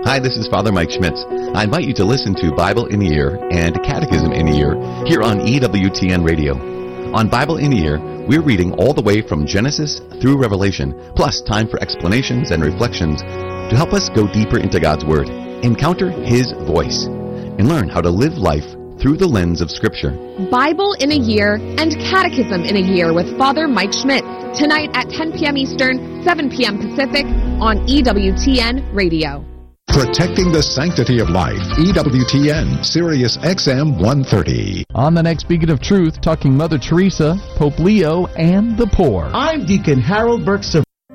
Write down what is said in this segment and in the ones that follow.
Hi, this is Father Mike Schmitz. I invite you to listen to Bible in a Year and Catechism in a Year here on EWTN Radio. On Bible in a Year, we're reading all the way from Genesis through Revelation, plus time for explanations and reflections to help us go deeper into God's Word, encounter His voice, and learn how to live life through the lens of Scripture. Bible in a Year and Catechism in a Year with Father Mike Schmitz, tonight at 10 p.m. Eastern, 7 p.m. Pacific on EWTN Radio. Protecting the sanctity of life. EWTN, Sirius XM 130. On the next Beacon of Truth, talking Mother Teresa, Pope Leo, and the poor. I'm Deacon Harold Burke.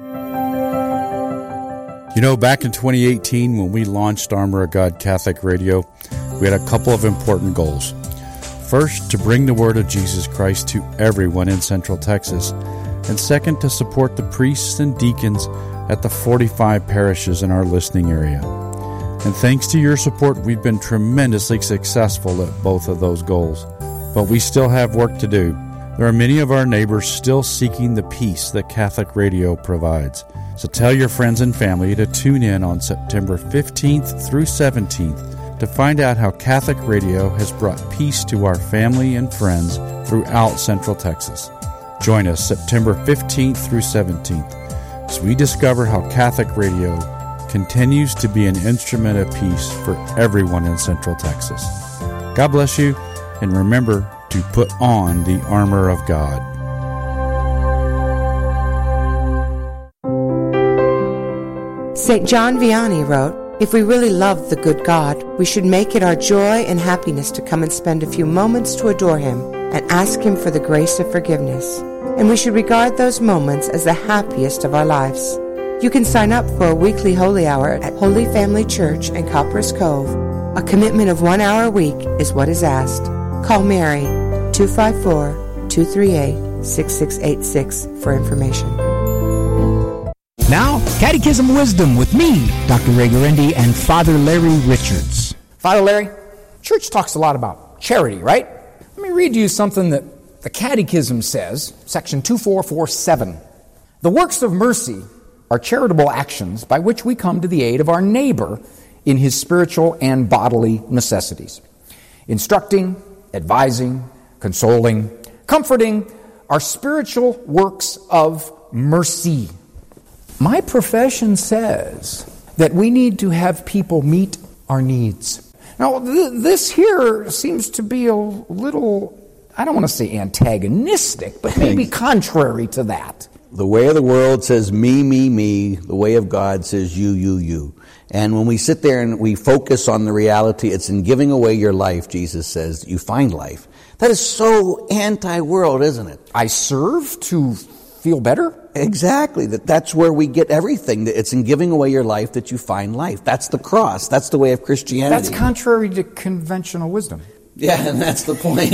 You know, back in 2018, when we launched Armor of God Catholic Radio, we had a couple of important goals. First, to bring the word of Jesus Christ to everyone in Central Texas. And second, to support the priests and deacons at the 45 parishes in our listening area. And thanks to your support, we've been tremendously successful at both of those goals. But we still have work to do. There are many of our neighbors still seeking the peace that Catholic Radio provides. So tell your friends and family to tune in on September 15th through 17th to find out how Catholic Radio has brought peace to our family and friends throughout Central Texas. Join us September 15th through 17th as we discover how Catholic Radio continues to be an instrument of peace for everyone in Central Texas. God bless you, and remember to put on the armor of God. St. John Vianney wrote, "If we really love the good God, we should make it our joy and happiness to come and spend a few moments to adore Him and ask Him for the grace of forgiveness. And we should regard those moments as the happiest of our lives." You can sign up for a weekly Holy Hour at Holy Family Church in Copperas Cove. A commitment of 1 hour a week is what is asked. Call Mary, 254-238-6686 for information. Now, Catechism Wisdom with me, Dr. Ray Guarendi, and Father Larry Richards. Father Larry, Church talks a lot about charity, right? Let me read you something that the Catechism says, section 2447. The works of mercy are charitable actions by which we come to the aid of our neighbor in his spiritual and bodily necessities. Instructing, advising, consoling, comforting are spiritual works of mercy. My profession says that we need to have people meet our needs. Now, this here seems to be a little, I don't want to say antagonistic, but maybe contrary to that. The way of the world says me, me, me. The way of God says you, you, you. And when we sit there and we focus on the reality, it's in giving away your life, Jesus says, you find life. That is so anti-world, isn't it? I serve to feel better? Exactly. That's where we get everything. It's in giving away your life that you find life. That's the cross. That's the way of Christianity. That's contrary to conventional wisdom. Yeah, and that's the point.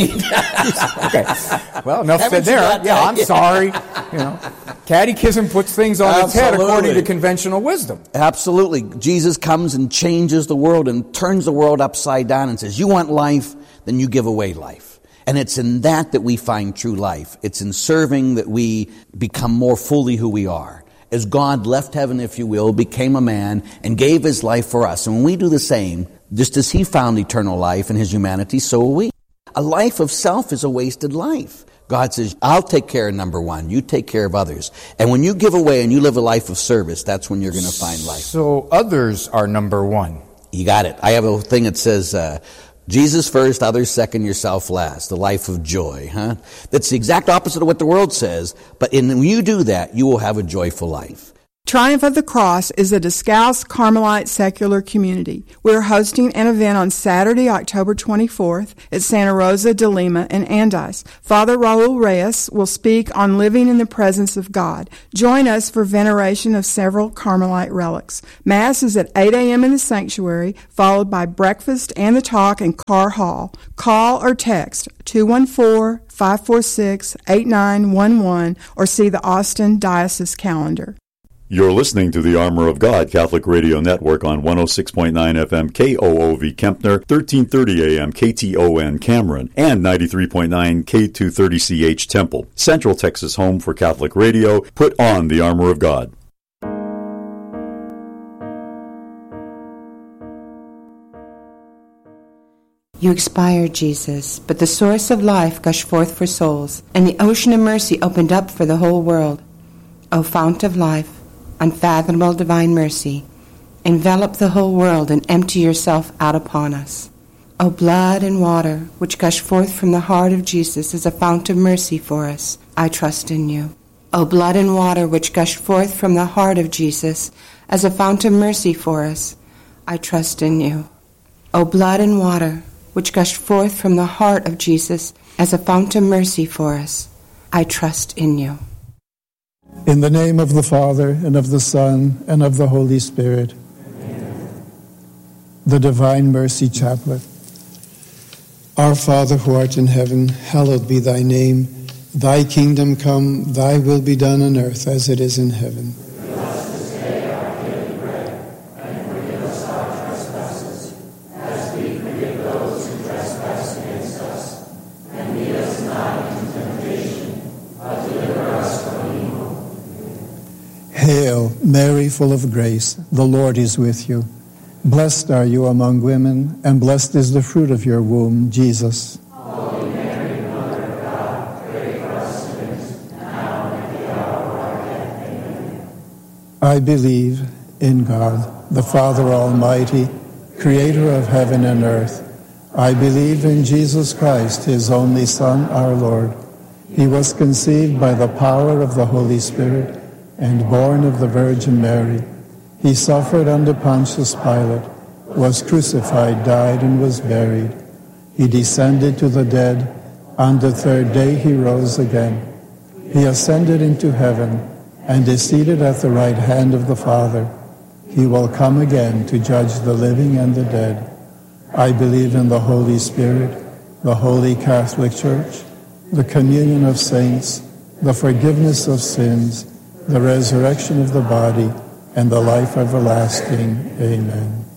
Okay. Well, enough said there. Yeah, I'm sorry. You know, Catechism puts things on its head according to conventional wisdom. Absolutely. Jesus comes and changes the world and turns the world upside down and says, you want life, then you give away life. And it's in that we find true life. It's in serving that we become more fully who we are. As God left heaven, if you will, became a man and gave His life for us. And when we do the same, just as He found eternal life in His humanity, so will we. A life of self is a wasted life. God says, I'll take care of number one. You take care of others. And when you give away and you live a life of service, that's when you're going to find life. So others are number one. You got it. I have a thing that says, Jesus first, others second, yourself last. The life of joy, huh? That's the exact opposite of what the world says. But when you do that, you will have a joyful life. Triumph of the Cross is a Discalced Carmelite secular community. We're hosting an event on Saturday, October 24th at Santa Rosa de Lima in Andes. Father Raul Reyes will speak on living in the presence of God. Join us for veneration of several Carmelite relics. Mass is at 8 a.m. in the sanctuary, followed by breakfast and the talk in Carr Hall. Call or text 214-546-8911 or see the Austin Diocese calendar. You're listening to the Armor of God Catholic Radio Network on 106.9 FM KOOV Kempner, 1330 AM KTON Cameron, and 93.9 K230CH Temple. Central Texas home for Catholic Radio. Put on the Armor of God. You expired, Jesus, but the source of life gushed forth for souls, and the ocean of mercy opened up for the whole world. O fount of life, unfathomable divine mercy, envelop the whole world and empty yourself out upon us. O blood and water, which gush forth from the heart of Jesus as a fount of mercy for us, I trust in you. O blood and water, which gush forth from the heart of Jesus as a fount of mercy for us, I trust in you. O blood and water, which gushed forth from the heart of Jesus as a fount of mercy for us, I trust in you. In the name of the Father, and of the Son, and of the Holy Spirit. Amen. The Divine Mercy Chaplet. Our Father who art in heaven, hallowed be thy name. Thy kingdom come, thy will be done on earth as it is in heaven. Give us this day our daily bread, and forgive us our trespasses, as we forgive those who trespass against us. And lead us not into temptation, but deliver us from evil. Hail, Mary, full of grace, the Lord is with you. Blessed are you among women, and blessed is the fruit of your womb, Jesus. Holy Mary, Mother of God, pray for us sinners, now and at the hour of our death. Amen. I believe in God, the Father Almighty, creator of heaven and earth. I believe in Jesus Christ, his only Son, our Lord. He was conceived by the power of the Holy Spirit and born of the Virgin Mary. He suffered under Pontius Pilate, was crucified, died, and was buried. He descended to the dead. On the third day he rose again. He ascended into heaven and is seated at the right hand of the Father. He will come again to judge the living and the dead. I believe in the Holy Spirit, the Holy Catholic Church, the communion of saints, the forgiveness of sins, the resurrection of the body, and the life everlasting. Amen.